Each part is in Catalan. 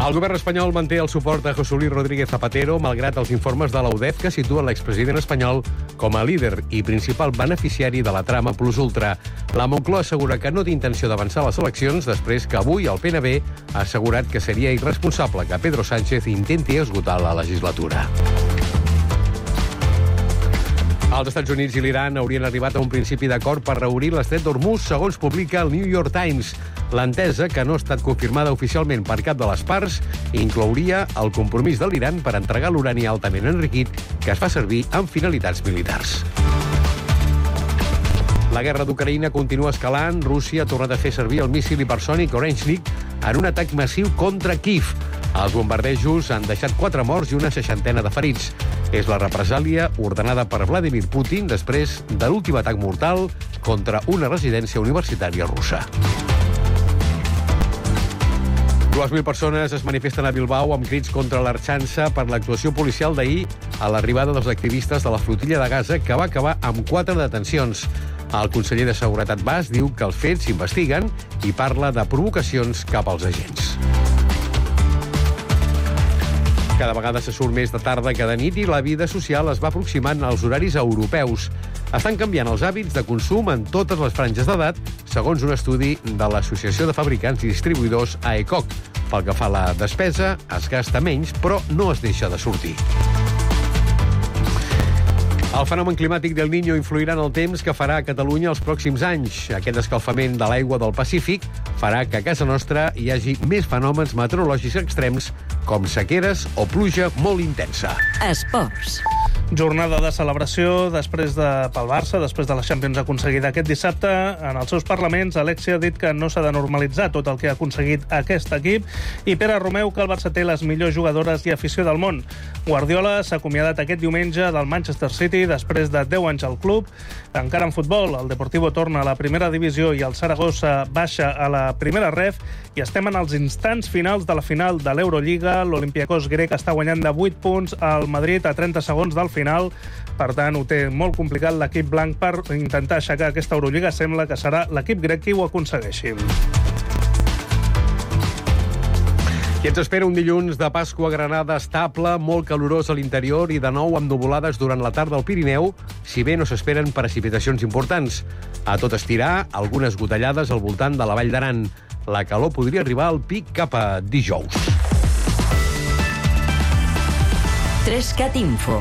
El govern espanyol manté el suport a José Luis Rodríguez Zapatero, malgrat els informes de la UDEF que situen l'expresident espanyol com a líder i principal beneficiari de la trama Plus Ultra. La Moncloa assegura que no té intenció d'avançar les eleccions després que avui el PNB ha assegurat que seria irresponsable que Pedro Sánchez intenti esgotar la legislatura. Els Estats Units i l'Iran haurien arribat a un principi d'acord per reobrir l'estret d'Hormuz, segons publica el New York Times. L'entesa, que no ha estat confirmada oficialment per cap de les parts, inclouria el compromís de l'Iran per entregar l'urani altament enriquit que es fa servir amb finalitats militars. La guerra d'Ucraïna continua escalant. Rússia ha tornat a fer servir el míssil hipersònic Oreshnik en un atac massiu contra Kíev. Els bombardejos han deixat 4 morts i una 60ena de ferits. És la represàlia ordenada per Vladimir Putin després de l'últim atac mortal contra una residència universitària russa. 2.000 persones es manifesten a Bilbao amb crits contra l'Ertzaintza per l'actuació policial d'ahir a l'arribada dels activistes de la flotilla de Gaza, que va acabar amb 4 detencions. El conseller de Seguretat Bas diu que els fets s'investiguen i parla de provocacions cap als agents. Cada vegada se surt més de tarda que de nit i la vida social es va aproximant als horaris europeus. Estan canviant els hàbits de consum en totes les franges d'edat, segons un estudi de l'Associació de Fabricants i Distribuïdors AECOC. Pel que fa a la despesa, es gasta menys, però no es deixa de sortir. El fenomen climàtic del Niño influirà en el temps que farà a Catalunya els pròxims anys. Aquest escalfament de l'aigua del Pacífic farà que a casa nostra hi hagi més fenòmens meteorològics extrems, com sequeres o pluja molt intensa. Esports. Jornada de celebració pel Barça, després de la Champions aconseguida aquest dissabte. En els seus parlaments, Alexia ha dit que no s'ha de normalitzar tot el que ha aconseguit aquest equip i Pere Romeu que el Barça té les millors jugadores i afició del món. Guardiola s'ha acomiadat aquest diumenge del Manchester City després de 10 anys al club. Encara en futbol, el Deportivo torna a la primera divisió i el Saragossa baixa a la primera ref i estem en els instants finals de la final de l'Eurolliga. L'Olympiacos grec està guanyant de 8 punts al Madrid a 30 segons del final. Per tant, ho té molt complicat l'equip blanc per intentar aixecar aquesta Eurolliga. Sembla que serà l'equip grec qui ho aconsegueixi. I ens espera un dilluns de Pasqua a Granada estable, molt calorós a l'interior i de nou amb nuvolades durant la tarda al Pirineu, si bé no s'esperen precipitacions importants. A tot estirar, algunes gotellades al voltant de la Vall d'Aran. La calor podria arribar al pic cap a dijous. 3CAT Info.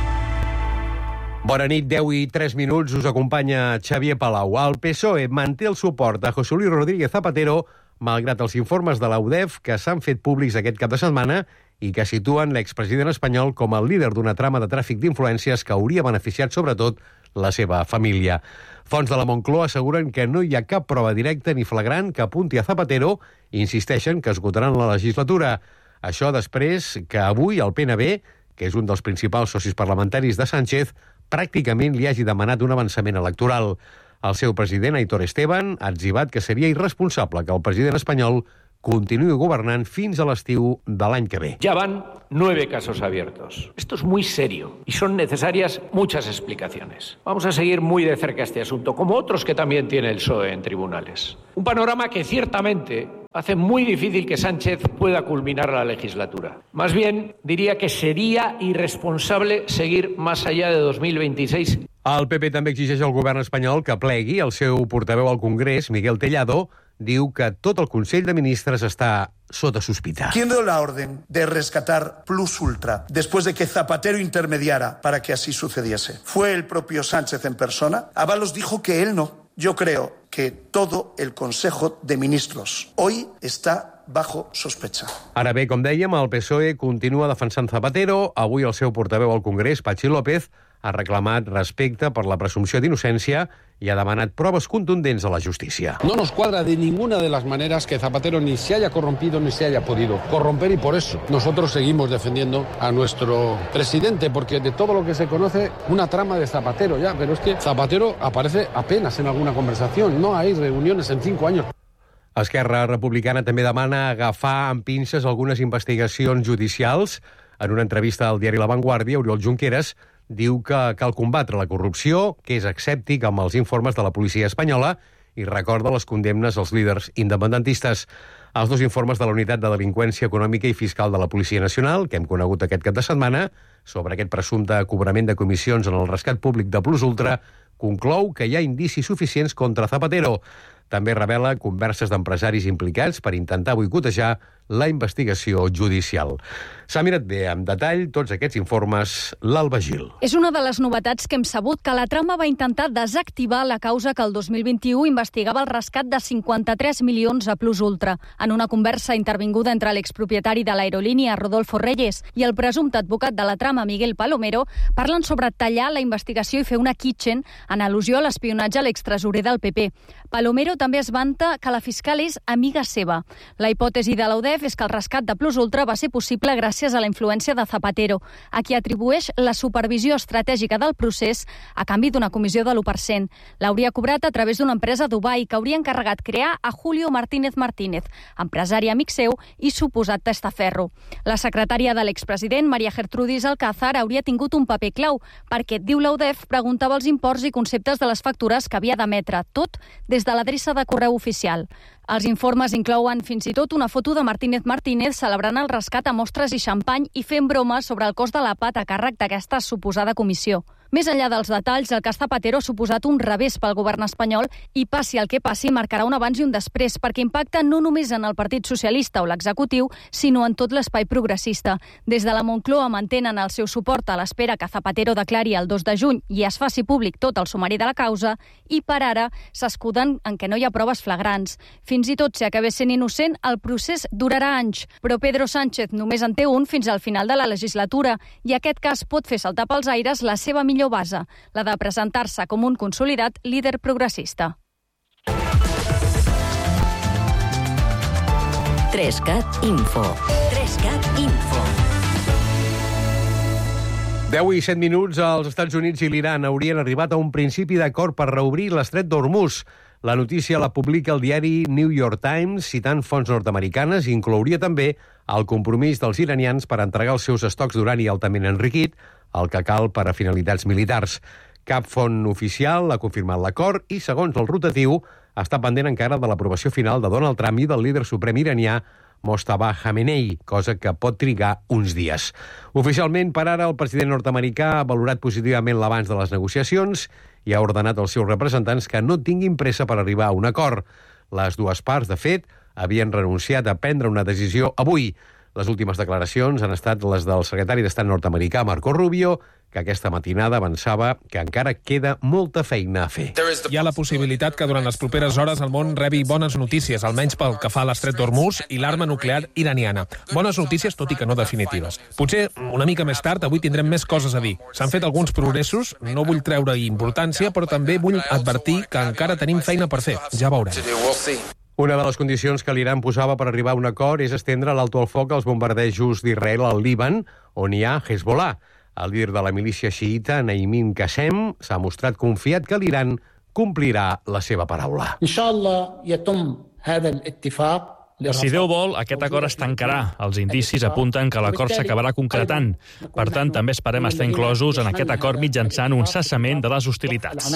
Bona nit, 10:03 minuts. Us acompanya Xavier Palau. El PSOE manté el suport a José Luis Rodríguez Zapatero malgrat els informes de la UDEF que s'han fet públics aquest cap de setmana i que situen l'expresident espanyol com el líder d'una trama de tràfic d'influències que hauria beneficiat sobretot la seva família. Fonts de la Moncloa asseguren que no hi ha cap prova directa ni flagrant que apunti a Zapatero i insisteixen que esgotaran la legislatura. Això després que avui el PNB, que és un dels principals socis parlamentaris de Sánchez, pràcticament li hagi demanat un avançament electoral. El seu president, Aitor Esteban, ha etzibat que seria irresponsable que el president espanyol continuï gobernant fins a l'estiu de l'any que ve. Ya van 9 casos abiertos. Esto es muy serio y son necesarias muchas explicaciones. Vamos a seguir muy de cerca este asunto, como otros que también tiene el PSOE en tribunales. Un panorama que ciertamente hace muy difícil que Sánchez pueda culminar la legislatura. Más bien, diría que sería irresponsable seguir más allá de 2026. El PP també exigeix al govern espanyol que plegui. El seu portaveu al Congrés, Miguel Tellado, diu que tot el Consell de Ministres està sota sospita. ¿Quién dio la orden de rescatar Plus Ultra después de que Zapatero intermediara para que así sucediese? ¿Fue el propio Sánchez en persona? Ábalos dijo que él no. Yo creo que todo el Consejo de Ministros hoy está bajo sospecha. Ara bé, com dèiem, el PSOE continua defensant Zapatero. Avui el seu portaveu al Congrés, Patxi López, ha reclamat respecte per la presumpció d'innocència y ha demanat proves contundents a la justícia. No nos cuadra de ninguna de las maneras que Zapatero ni se haya corrompido ni se haya podido corromper y por eso nosotros seguimos defendiendo a nuestro presidente, porque de todo lo que se conoce, una trama de Zapatero ya, pero es que Zapatero aparece apenas en alguna conversación, no hay reuniones en 5 años. Esquerra Republicana també demana agafar amb pinces algunes investigacions judicials. En una entrevista al diari La Vanguardia, Oriol Junqueras diu que cal combatre la corrupció, que és escèptic amb els informes de la policia espanyola i recorda les condemnes als líders independentistes. Els dos informes de la Unitat de Delinqüència Econòmica i Fiscal de la Policia Nacional, que hem conegut aquest cap de setmana, sobre aquest presumpte cobrament de comissions en el rescat públic de Plus Ultra, conclou que hi ha indicis suficients contra Zapatero. També revela converses d'empresaris implicats per intentar boicotejar la investigació judicial. S'ha mirat bé amb detall tots aquests informes l'Alba Gil. És una de les novetats que hem sabut, que la trama va intentar desactivar la causa que el 2021 investigava el rescat de 53 milions a Plus Ultra. En una conversa intervinguda entre l'expropietari de l'aerolínia, Rodolfo Reyes, i el presumpte advocat de la trama, Miguel Palomero, parlen sobre tallar la investigació i fer una kitchen en al·lusió a l'espionatge a l'extresorer del PP. Palomero també es vanta que la fiscal és amiga seva. La hipòtesi de l'UDEF és que el rescat de Plus Ultra va ser possible gràcies a la influència de Zapatero, a qui atribueix la supervisió estratègica del procés a canvi d'una comissió de l'1%. L'hauria cobrat a través d'una empresa a Dubai que hauria encarregat crear a Julio Martínez Martínez, empresari amic seu i suposat testaferro. La secretària de l'expresident, María Gertrudis Alcázar, hauria tingut un paper clau perquè, diu l'UDEF, preguntava els imports i conceptes de les factures que havia d'emetre, tot des de l'adreça de correu oficial. Els informes inclouen fins i tot una foto de Martínez Martínez celebrant el rescat a mostres i xampany i fent bromes sobre el cost de la PAT a càrrec d'aquesta suposada comissió. Més enllà dels detalls, el cas Zapatero ha suposat un revés pel govern espanyol i, passi el que passi, marcarà un abans i un després, perquè impacta no només en el Partit Socialista o l'executiu, sinó en tot l'espai progressista. Des de la Moncloa mantenen el seu suport a l'espera que Zapatero declari el 2 de juny i es faci públic tot el sumari de la causa, i per ara s'escuden en què no hi ha proves flagrants. Fins i tot, si acabés sent innocent, el procés durarà anys, però Pedro Sánchez només en té un fins al final de la legislatura, i aquest cas pot fer saltar pels aires la seva millor base, la de presentar-se com un consolidat líder progressista. 3CAT Info. 3CAT Info. 10 i 7 minuts, als Estats Units i l'Iran haurien arribat a un principi d'acord per reobrir l'estret d'Hormuz. La notícia la publica el diari New York Times, citant fonts nord-americanes, i inclouria també el compromís dels iranians per entregar els seus estocs d'urani altament enriquit, el que cal per a finalitats militars. Cap font oficial ha confirmat l'acord i, segons el rotatiu, està pendent encara de l'aprovació final de Donald Trump i del líder suprem iranià Mojtaba Khamenei, cosa que pot trigar uns dies. Oficialment, per ara, el president nord-americà ha valorat positivament l'avanç de les negociacions i ha ordenat als seus representants que no tinguin pressa per arribar a un acord. Les dues parts, de fet, havien renunciat a prendre una decisió avui. Les últimes declaracions han estat les del secretari d'Estat nord-americà, Marco Rubio, que aquesta matinada avançava que encara queda molta feina a fer. Hi ha la possibilitat que durant les properes hores el món rebi bones notícies, almenys pel que fa a l'estret d'Hormuz i l'arma nuclear iraniana. Bones notícies, tot i que no definitives. Potser una mica més tard, avui tindrem més coses a dir. S'han fet alguns progressos, no vull treure importància, però també vull advertir que encara tenim feina per fer. Ja veurem. Una de les condicions que l'Iran posava per arribar a un acord és estendre l'alto al foc als bombardejos d'Israel al Líban, on hi ha Hezbollah. El líder de la milícia xiïta, Naim Qassem, s'ha mostrat confiat que l'Iran complirà la seva paraula. Si Déu vol, aquest acord es tancarà. Els indicis apunten que l'acord s'acabarà concretant. Per tant, també esperem estar inclosos en aquest acord mitjançant un cessament de les hostilitats.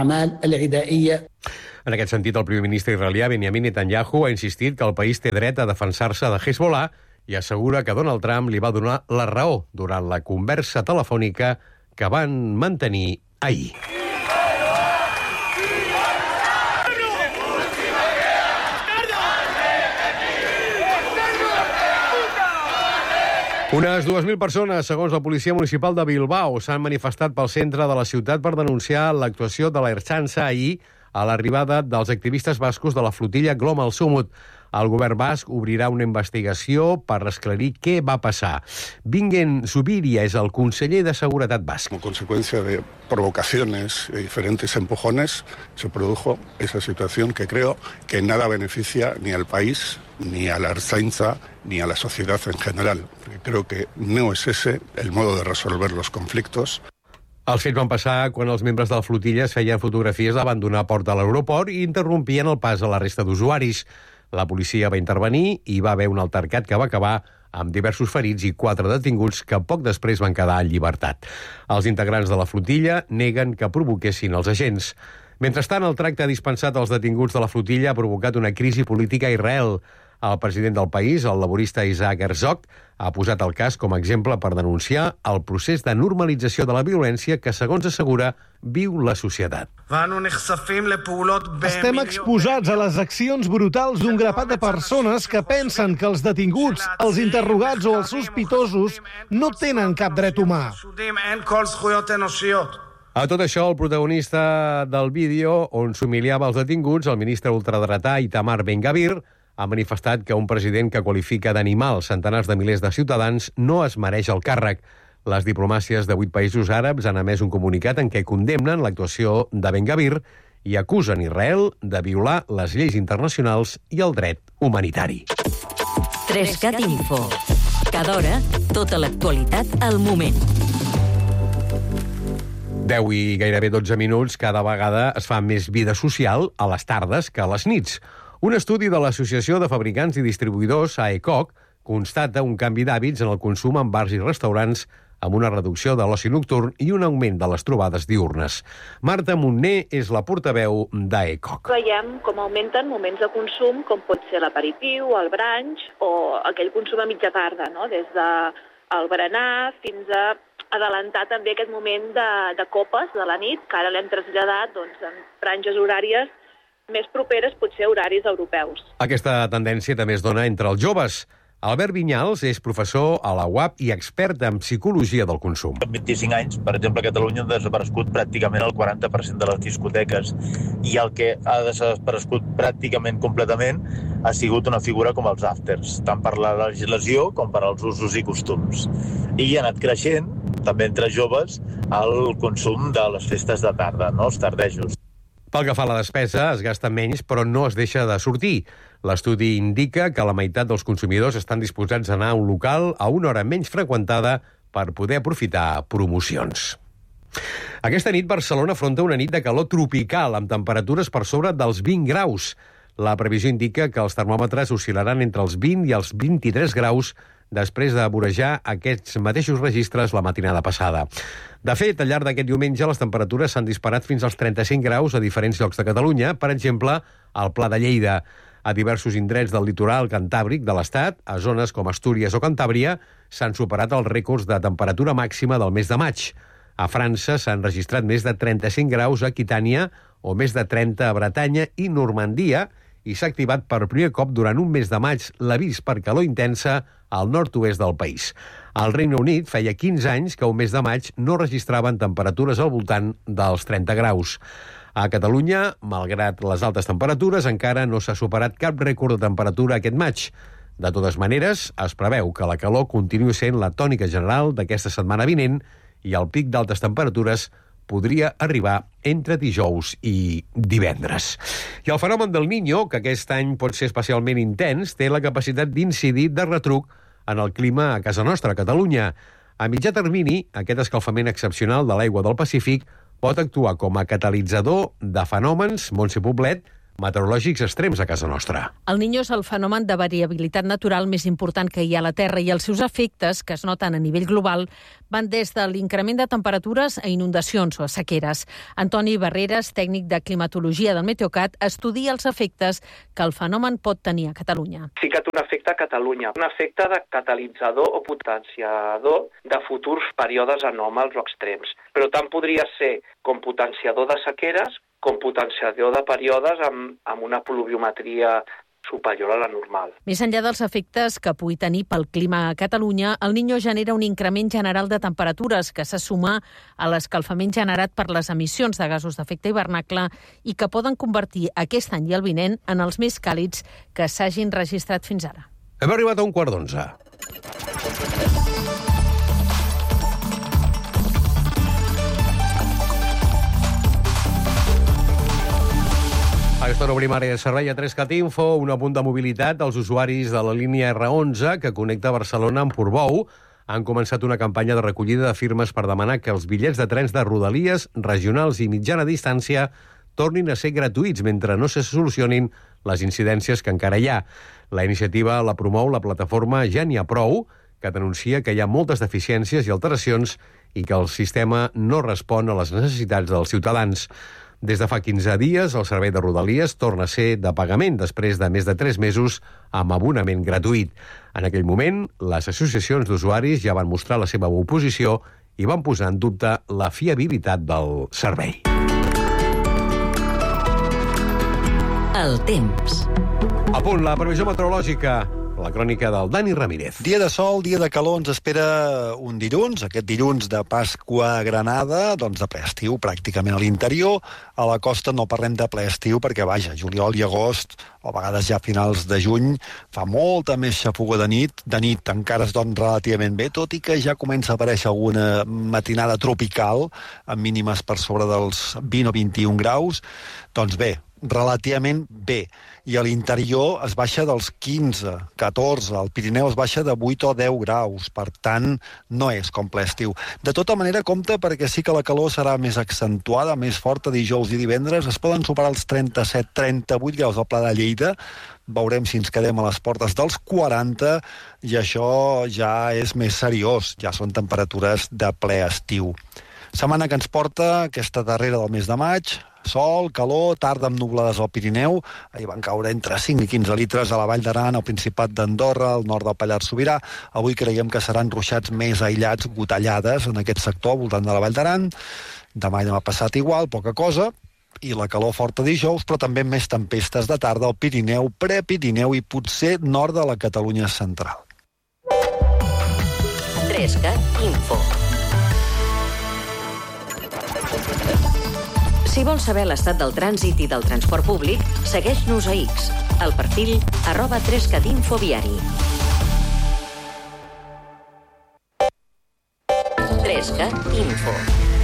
En aquest sentit, el primer ministre israelià, Benjamin Netanyahu, ha insistit que el país té dret a defensar-se de Hezbollah i assegura que Donald Trump li va donar la raó durant la conversa telefònica que van mantenir ahir. Unes 2.000 persones, segons la policia municipal de Bilbao, s'han manifestat pel centre de la ciutat per denunciar l'actuació de l'Ertzaintza ahir a l'arribada dels activistes bascos de la flotilla Global Summit. El govern basc obrirà una investigació per esclarir què va passar. Bingen Zubiria és el conseller de Seguretat basc. Como consecuencia de provocaciones y diferentes empujones, se produjo esa situación que creo que nada beneficia ni al país, ni a la Ertzaintza, ni a la sociedad en general. Creo que no es ese el modo de resolver los conflictos. Els fets van passar quan els membres de la flotilla es feien fotografies davant d'una porta a l'aeroport i interrompien el pas a la resta d'usuaris. La policia va intervenir i va haver un altercat que va acabar amb diversos ferits i 4 detinguts que poc després van quedar en llibertat. Els integrants de la flotilla neguen que provoquessin els agents. Mentrestant, el tracte dispensat als detinguts de la flotilla ha provocat una crisi política a Israel. El president del país, el laborista Isaac Herzog, ha posat el cas com a exemple per denunciar el procés de normalització de la violència que, segons assegura, viu la societat. Estem exposats a les accions brutals d'un grapat de persones que pensen que els detinguts, els interrogats o els sospitosos no tenen cap dret humà. A tot això, el protagonista del vídeo on s'humiliava els detinguts, el ministre ultradretà Itamar Ben-Gvir, ha manifestat que un president que qualifica d'animal centenars de milers de ciutadans no es mereix el càrrec. Les diplomàcies de 8 països àrabs han emès un comunicat en què condemnen l'actuació de Ben-Gvir i acusen Israel de violar les lleis internacionals i el dret humanitari. 3CAT Info. Cada hora, tota l'actualitat al moment. 10 i gairebé 12 minuts, cada vegada es fa més vida social a les tardes que a les nits. Un estudi de l'Associació de Fabricants i Distribuïdors, AECOC, constata un canvi d'hàbits en el consum en bars i restaurants amb una reducció de l'oci nocturn i un augment de les trobades diürnes. Marta Montner és la portaveu d'AECOC. Veiem com augmenten moments de consum, com pot ser l'aperitiu, el brunch o aquell consum a mitja tarda, no? Des del berenar fins a adelantar també aquest moment de copes de la nit, que ara l'hem traslladat en franges horàries més properes, potser horaris europeus. Aquesta tendència també es dona entre els joves. Albert Vinyals és professor a la UAP i expert en psicologia del consum. En 25 anys, per exemple, a Catalunya han desaparegut pràcticament el 40% de les discoteques i el que ha desaparegut pràcticament completament ha sigut una figura com els afters, tant per la legislació com per als usos i costums. I ha anat creixent, també entre joves, el consum de les festes de tarda, no? Els tardejos. Pel que fa a la despesa, es gasta menys, però no es deixa de sortir. L'estudi indica que la meitat dels consumidors estan disposats a anar a un local a una hora menys freqüentada per poder aprofitar promocions. Aquesta nit, Barcelona afronta una nit de calor tropical, amb temperatures per sobre dels 20 graus. La previsió indica que els termòmetres oscil·laran entre els 20 i els 23 graus després de vorejar aquests mateixos registres la matinada passada. De fet, al llarg d'aquest diumenge, les temperatures s'han disparat fins als 35 graus a diferents llocs de Catalunya, per exemple, al Pla de Lleida. A diversos indrets del litoral cantàbric de l'Estat, a zones com Astúries o Cantàbria, s'han superat els rècords de temperatura màxima del mes de maig. A França s'han registrat més de 35 graus a Aquitània o més de 30 a Bretanya i Normandia, i s'ha activat per primer cop durant un mes de maig l'avís per calor intensa al nord-oest del país. Al Regne Unit feia 15 anys que un mes de maig no registraven temperatures al voltant dels 30 graus. A Catalunya, malgrat les altes temperatures, encara no s'ha superat cap rècord de temperatura aquest maig. De totes maneres, es preveu que la calor continuï sent la tònica general d'aquesta setmana vinent i el pic d'altes temperatures podria arribar entre dijous i divendres. I el fenomen del Niño, que aquest any pot ser especialment intens, té la capacitat d'incidir de retruc en el clima a casa nostra, a Catalunya. A mitjà termini, aquest escalfament excepcional de l'aigua del Pacífic pot actuar com a catalitzador de fenòmens, Montse Poblet, meteorològics extrems a casa nostra. El Niño és el fenomen de variabilitat natural més important que hi ha a la Terra i els seus efectes, que es noten a nivell global, van des de l'increment de temperatures a inundacions o a sequeres. Antoni Barreras, tècnic de climatologia del Meteocat, estudia els efectes que el fenomen pot tenir a Catalunya. Sí que té un efecte a Catalunya, un efecte de catalitzador o potenciador de futurs períodes anòmals o extrems. Però tant podria ser com potenciador de sequeres com potenciador de períodes amb una pluviometria superior a la normal. Més enllà dels efectes que pugui tenir pel clima a Catalunya, el Niño genera un increment general de temperatures que se suma a l'escalfament generat per les emissions de gasos d'efecte hivernacle i que poden convertir aquest any i el vinent en els més càlids que s'hagin registrat fins ara. Hem arribat a 1:15. A aquesta hora obrim àrea de servei a 3CAT Info, un apunt de mobilitat. Els usuaris de la línia R11, que connecta Barcelona amb Portbou, han començat una campanya de recollida de firmes per demanar que els bitllets de trens de rodalies, regionals i mitjana distància tornin a ser gratuïts mentre no se solucionin les incidències que encara hi ha. La iniciativa la promou la plataforma Ja n'hi ha prou, que denuncia que hi ha moltes deficiències i alteracions i que el sistema no respon a les necessitats dels ciutadans. Des de fa 15 dies, el servei de Rodalies torna a ser de pagament després de més de 3 mesos amb abonament gratuït. En aquell moment, les associacions d'usuaris ja van mostrar la seva oposició i van posar en dubte la fiabilitat del servei. El temps. A punt, la previsió meteorològica. La crònica del Dani Ramírez. Dia de sol, dia de calor, ens espera un dilluns, aquest dilluns de Pasqua a Granada, doncs de ple estiu pràcticament a l'interior. A la costa no parlem de ple estiu perquè, vaja, juliol i agost, o a vegades ja a finals de juny, fa molta més xafogor de nit. De nit encara es dorm relativament bé, tot i que ja comença a aparèixer alguna matinada tropical, amb mínimes per sobre dels 20 o 21 graus. Doncs bé, relativament bé. I a l'interior es baixa dels 15, 14, al Pirineu es baixa de 8 o 10 graus, per tant, no és com ple estiu. De tota manera, compte, perquè sí que la calor serà més accentuada, més forta dijous i divendres, es poden superar els 37-38 graus al Pla de Lleida, veurem si ens quedem a les portes dels 40, i això ja és més seriós, ja són temperatures de ple estiu. Setmana que ens porta aquesta darrera del mes de maig, sol, calor, tarda amb nublades al Pirineu, ahir van caure entre 5 i 15 litres a la Vall d'Aran, al Principat d'Andorra, al nord del Pallars Sobirà. Avui creiem que seran ruixats més aïllats, gotellades en aquest sector, al voltant de la Vall d'Aran. Demà i demà passat igual, poca cosa, i la calor forta dijous, però també més tempestes de tarda al Pirineu, Prepirineu i potser nord de la Catalunya central. 3CAT Info. Si vols saber l'estat del trànsit i del transport públic, segueix-nos a X, al perfil @3catinfoviari. 3CAT Info.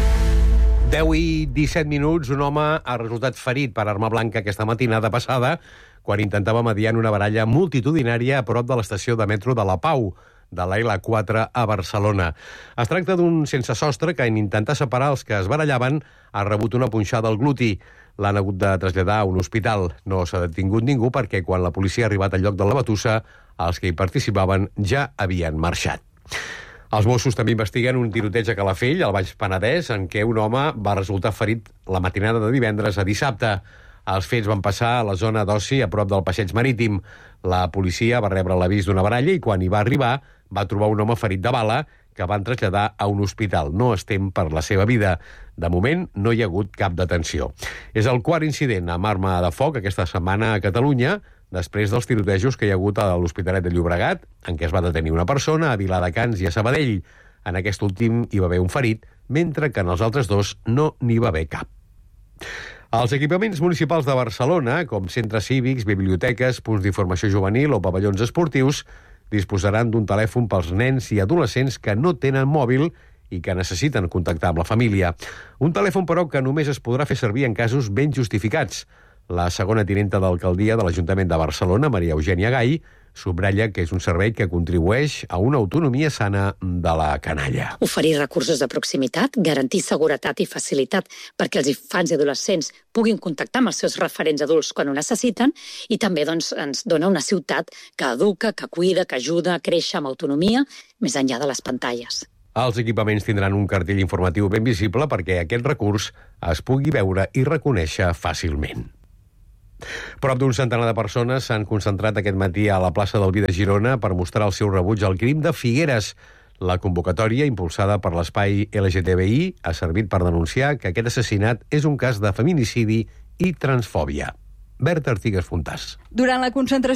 10 i 17 minuts, un home ha resultat ferit per arma blanca aquesta matinada passada quan intentava mediar en una baralla multitudinària a prop de l'estació de metro de la Pau, de la L4 a Barcelona. Es tracta d'un sense sostre que, en intentar separar els que es barallaven, ha rebut una punxada al gluti. L'han hagut de traslladar a un hospital. No s'ha detingut ningú perquè, quan la policia ha arribat al lloc de la batussa, els que hi participaven ja havien marxat. Els Mossos també investiguen un tiroteig a Calafell, al Baix Penedès, en què un home va resultar ferit la matinada de divendres a dissabte. Els fets van passar a la zona d'oci a prop del passeig marítim. La policia va rebre l'avís d'una baralla i, quan hi va arribar, va trobar un home ferit de bala que van traslladar a un hospital. No es tem per la seva vida. De moment, no hi ha hagut cap detenció. És el quart incident amb arma de foc aquesta setmana a Catalunya, després dels tirotejos que hi ha hagut a l'Hospitalet de Llobregat, en què es va detenir una persona, a Viladecans i a Sabadell. En aquest últim hi va haver un ferit, mentre que en els altres dos no n'hi va haver cap. Els equipaments municipals de Barcelona, com centres cívics, biblioteques, punts d'informació juvenil o pavellons esportius, disposaran d'un telèfon pels nens i adolescents que no tenen mòbil i que necessiten contactar amb la família. Un telèfon, però, que només es podrà fer servir en casos ben justificats. La segona tinenta d'alcaldia de l'Ajuntament de Barcelona, Maria Eugènia Gai, subratlla que és un servei que contribueix a una autonomia sana de la canalla. Oferir recursos de proximitat, garantir seguretat i facilitat perquè els infants i adolescents puguin contactar amb els seus referents adults quan ho necessiten, i també ens dona una ciutat que educa, que cuida, que ajuda a créixer amb autonomia més enllà de les pantalles. Els equipaments tindran un cartell informatiu ben visible perquè aquest recurs es pugui veure i reconèixer fàcilment. Prop d'un centenar de persones s'han concentrat aquest matí a la plaça del Vi de Girona per mostrar el seu rebuig al crim de Figueres. La convocatòria, impulsada per l'espai LGTBI, ha servit per denunciar que aquest assassinat és un cas de feminicidi i transfòbia. Berta Artigas Fontàs. Durant la concentració